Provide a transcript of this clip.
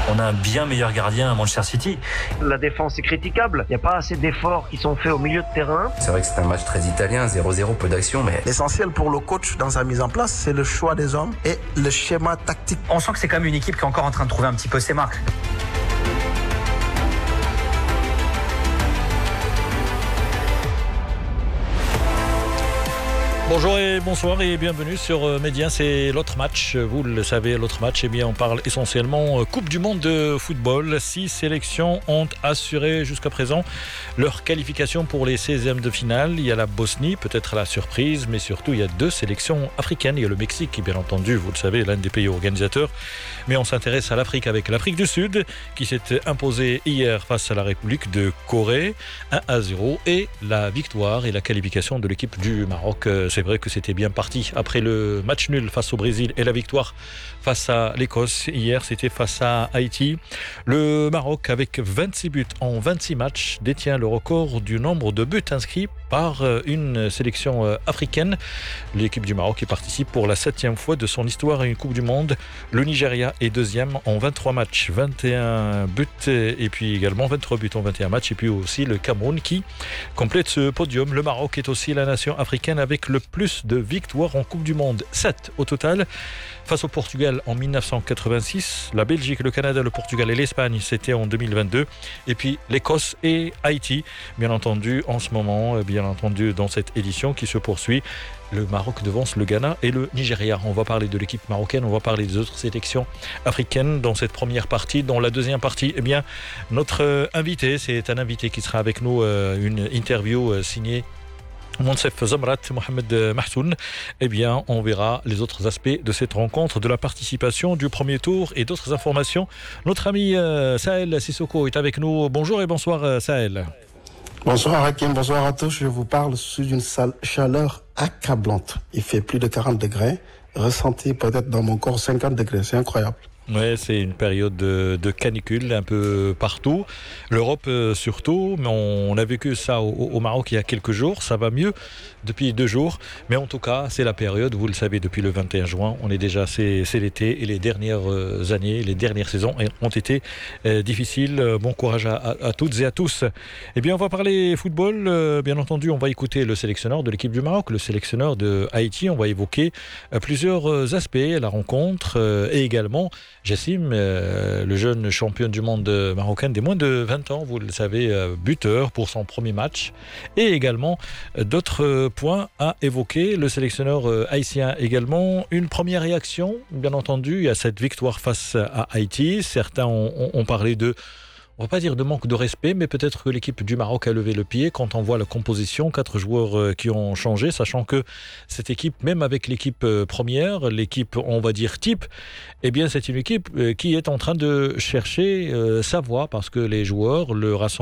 On a un bien meilleur gardien à Manchester City. La défense est critiquable. Il n'y a pas assez d'efforts qui sont faits au milieu de terrain. C'est vrai que c'est un match très italien, 0-0, peu d'action, mais... L'essentiel pour le coach dans sa mise en place, c'est le choix des hommes et le schéma tactique. On sent que c'est quand même une équipe qui est encore en train de trouver un petit peu ses marques. Bonjour et bonsoir et bienvenue sur Média, c'est l'autre match. Vous le savez, l'autre match, on parle essentiellement Coupe du Monde de football. 6 sélections ont assuré jusqu'à présent leur qualification pour les 16e de finale. Il y a la Bosnie, peut-être la surprise, mais surtout il y a 2 sélections africaines. Il y a le Mexique qui, bien entendu, vous le savez, est l'un des pays organisateurs. Mais on s'intéresse à l'Afrique avec l'Afrique du Sud qui s'est imposée hier face à la République de Corée 1-0 et la victoire et la qualification de l'équipe du Maroc. C'est vrai que c'était bien parti après le match nul face au Brésil et la victoire face à l'Écosse. Hier, c'était face à Haïti. Le Maroc, avec 26 buts en 26 matchs, détient le record du nombre de buts inscrits par une sélection africaine. L'équipe du Maroc qui participe pour la 7e fois de son histoire à une Coupe du Monde. Le Nigeria est 2e en 23 matchs, 21 buts et puis également 23 buts en 21 matchs. Et puis aussi le Cameroun qui complète ce podium. Le Maroc est aussi la nation africaine avec le plus de victoires en Coupe du Monde, 7 au total. Face au Portugal en 1986, la Belgique, le Canada, le Portugal et l'Espagne, c'était en 2022. Et puis l'Écosse et Haïti, bien entendu, en ce moment, bien entendu, dans cette édition qui se poursuit. Le Maroc devance le Ghana et le Nigeria. On va parler de l'équipe marocaine, on va parler des autres sélections africaines dans cette première partie. Dans la deuxième partie, notre invité, c'est un invité qui sera avec nous, une interview signée Monsef Zamrat, Mohamed Mahsoun. On verra les autres aspects de cette rencontre, de la participation, du premier tour et d'autres informations. Notre ami Sahel Sissoko est avec nous. Bonjour et bonsoir Sahel. Bonsoir Hakim, bonsoir à tous. Je vous parle sous une chaleur accablante. Il fait plus de 40 degrés. Ressenti peut-être dans mon corps 50 degrés. C'est incroyable. Oui, c'est une période de canicule un peu partout. L'Europe surtout, mais on a vécu ça au Maroc il y a quelques jours. Ça va mieux depuis 2 jours. Mais en tout cas, c'est la période, vous le savez, depuis le 21 juin, on est déjà, c'est l'été. Et les dernières années, les dernières saisons ont été difficiles. Bon courage à toutes et à tous. On va parler football. Bien entendu, on va écouter le sélectionneur de l'équipe du Maroc, le sélectionneur de Haïti. On va évoquer plusieurs aspects, la rencontre et également Jassim, le jeune champion du monde marocain des moins de 20 ans, vous le savez, buteur pour son premier match. Et également d'autres points à évoquer. Le sélectionneur haïtien également. Une première réaction, bien entendu, à cette victoire face à Haïti. Certains ont parlé de... On ne va pas dire de manque de respect, mais peut-être que l'équipe du Maroc a levé le pied quand on voit la composition, 4 joueurs qui ont changé, sachant que cette équipe, même avec l'équipe première, l'équipe, on va dire type, c'est une équipe qui est en train de chercher sa voie, parce que les joueurs, le rassemblement